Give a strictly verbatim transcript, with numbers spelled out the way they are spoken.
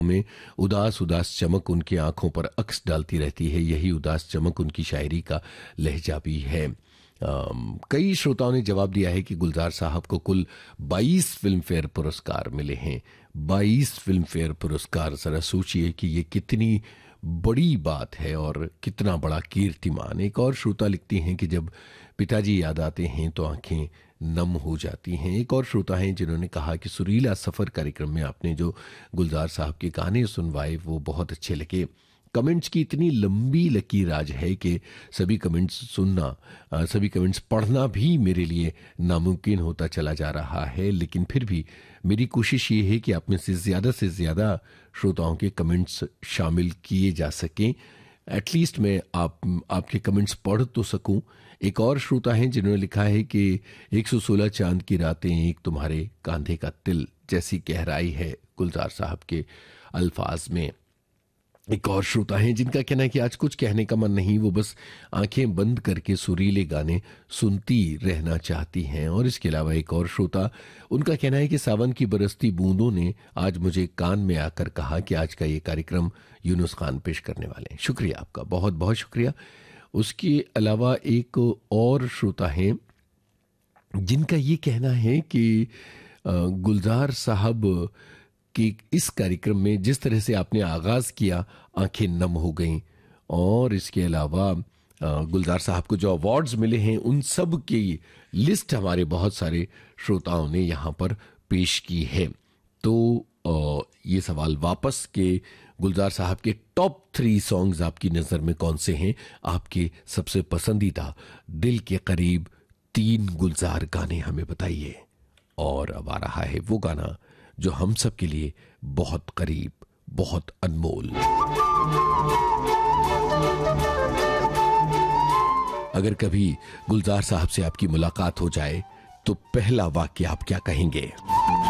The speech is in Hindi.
में उदास उदास चमक उनकी आंखों पर अक्स डालती रहती है, यही उदास चमक उनकी शायरी का लहजा भी है। आम, कई श्रोताओं ने जवाब दिया है कि गुलजार साहब को कुल बाईस फिल्म फेयर पुरस्कार मिले हैं। बाईस फिल्म फेयर पुरस्कार, जरा सोचिए कि ये कितनी बड़ी बात है और कितना बड़ा कीर्तिमान। एक और श्रोता लिखती हैं कि जब पिताजी याद आते हैं तो आंखें नम हो जाती हैं। एक और श्रोता हैं जिन्होंने कहा कि सुरीला सफर कार्यक्रम में आपने जो गुलजार साहब के गाने सुनवाए वो बहुत अच्छे लगे। कमेंट्स की इतनी लंबी लकीर आज है कि सभी कमेंट्स सुनना, सभी कमेंट्स पढ़ना भी मेरे लिए नामुमकिन होता चला जा रहा है, लेकिन फिर भी मेरी कोशिश ये है कि आप में से ज़्यादा से ज़्यादा श्रोताओं के कमेंट्स शामिल किए जा सकें। एटलीस्ट मैं आप आपके कमेंट्स पढ़ तो सकूं। एक और श्रोता हैं जिन्होंने लिखा है कि एक सौ सोलह चांद की रातें, एक तुम्हारे कांधे का तिल जैसी गहराई है गुलजार साहब के अल्फाज में। एक और श्रोता हैं जिनका कहना है कि आज कुछ कहने का मन नहीं, वो बस आंखें बंद करके सुरीले गाने सुनती रहना चाहती हैं। और इसके अलावा एक और श्रोता, उनका कहना है कि सावन की बरसती बूंदों ने आज मुझे कान में आकर कहा कि आज का ये कार्यक्रम यूनुस खान पेश करने वाले हैं। शुक्रिया आपका, बहुत बहुत शुक्रिया। उसके अलावा एक और श्रोता हैं जिनका ये कहना है कि गुलजार साहब कि इस कार्यक्रम में जिस तरह से आपने आगाज किया, आंखें नम हो गईं। और इसके अलावा गुलजार साहब को जो अवार्ड्स मिले हैं उन सब की लिस्ट हमारे बहुत सारे श्रोताओं ने यहाँ पर पेश की है। तो ये सवाल वापस के गुलजार साहब के टॉप थ्री सॉन्ग्स आपकी नजर में कौन से हैं? आपके सबसे पसंदीदा दिल के करीब तीन गुलजार गाने हमें बताइए। और अब आ रहा है वो गाना जो हम सब के लिए बहुत करीब, बहुत अनमोल। अगर कभी गुलजार साहब से आपकी मुलाकात हो जाए तो पहला वाक्य आप क्या कहेंगे?